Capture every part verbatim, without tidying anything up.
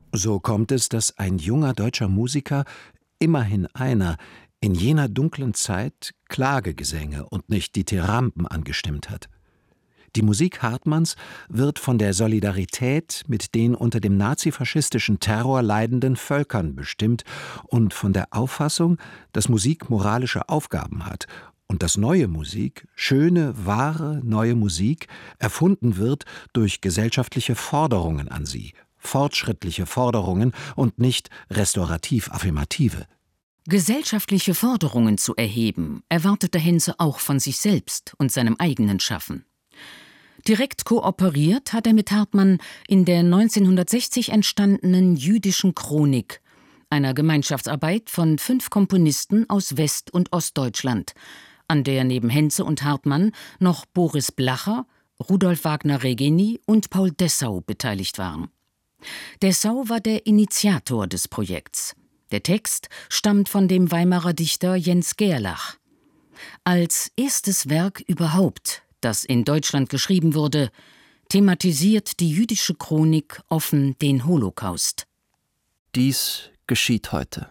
So kommt es, dass ein junger deutscher Musiker, immerhin einer, in jener dunklen Zeit Klagegesänge und nicht Dithyramben angestimmt hat. Die Musik Hartmanns wird von der Solidarität mit den unter dem nazifaschistischen Terror leidenden Völkern bestimmt und von der Auffassung, dass Musik moralische Aufgaben hat und dass neue Musik, schöne, wahre neue Musik, erfunden wird durch gesellschaftliche Forderungen an sie, fortschrittliche Forderungen und nicht restaurativ-affirmative. Gesellschaftliche Forderungen zu erheben, erwartete Henze auch von sich selbst und seinem eigenen Schaffen. Direkt kooperiert hat er mit Hartmann in der neunzehnhundertsechzig entstandenen Jüdischen Chronik, einer Gemeinschaftsarbeit von fünf Komponisten aus West- und Ostdeutschland, an der neben Henze und Hartmann noch Boris Blacher, Rudolf Wagner-Regenyi und Paul Dessau beteiligt waren. Dessau war der Initiator des Projekts. Der Text stammt von dem Weimarer Dichter Jens Gerlach. Als erstes Werk überhaupt, das in Deutschland geschrieben wurde, thematisiert die Jüdische Chronik offen den Holocaust. Dies geschieht heute.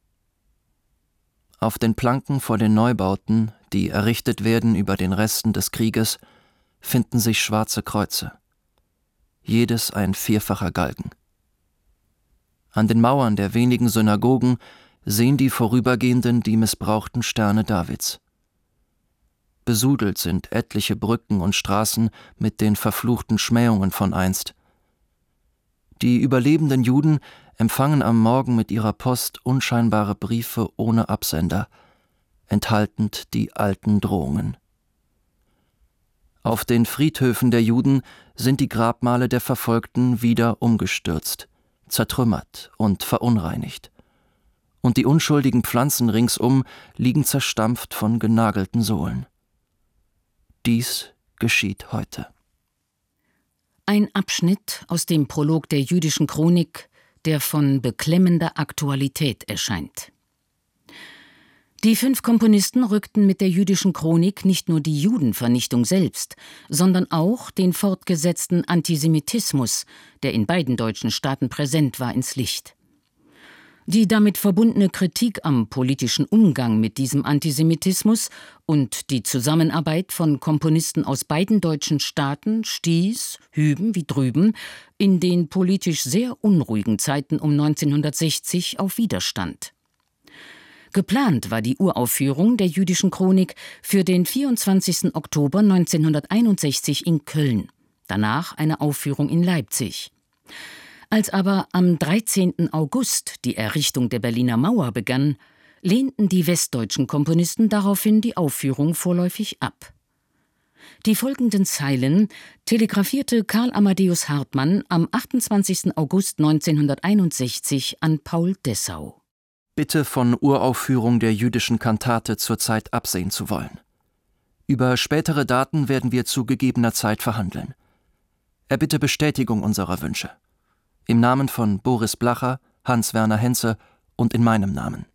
Auf den Planken vor den Neubauten, die errichtet werden über den Resten des Krieges, finden sich schwarze Kreuze. Jedes ein vierfacher Galgen. An den Mauern der wenigen Synagogen sehen die Vorübergehenden die missbrauchten Sterne Davids. Besudelt sind etliche Brücken und Straßen mit den verfluchten Schmähungen von einst. Die überlebenden Juden empfangen am Morgen mit ihrer Post unscheinbare Briefe ohne Absender, enthaltend die alten Drohungen. Auf den Friedhöfen der Juden sind die Grabmale der Verfolgten wieder umgestürzt, zertrümmert und verunreinigt. Und die unschuldigen Pflanzen ringsum liegen zerstampft von genagelten Sohlen. Dies geschieht heute. Ein Abschnitt aus dem Prolog der Jüdischen Chronik, der von beklemmender Aktualität erscheint. Die fünf Komponisten rückten mit der Jüdischen Chronik nicht nur die Judenvernichtung selbst, sondern auch den fortgesetzten Antisemitismus, der in beiden deutschen Staaten präsent war, ins Licht. Die damit verbundene Kritik am politischen Umgang mit diesem Antisemitismus und die Zusammenarbeit von Komponisten aus beiden deutschen Staaten stieß, hüben wie drüben, in den politisch sehr unruhigen Zeiten um neunzehnhundertsechzig auf Widerstand. Geplant war die Uraufführung der Jüdischen Chronik für den vierundzwanzigsten Oktober neunzehnhunderteinundsechzig in Köln, danach eine Aufführung in Leipzig. Als aber am dreizehnten August die Errichtung der Berliner Mauer begann, lehnten die westdeutschen Komponisten daraufhin die Aufführung vorläufig ab. Die folgenden Zeilen telegrafierte Karl Amadeus Hartmann am achtundzwanzigsten August neunzehnhunderteinundsechzig an Paul Dessau. Bitte von Uraufführung der jüdischen Kantate zurzeit absehen zu wollen. Über spätere Daten werden wir zu gegebener Zeit verhandeln. Erbitte Bestätigung unserer Wünsche. Im Namen von Boris Blacher, Hans-Werner Henze und in meinem Namen.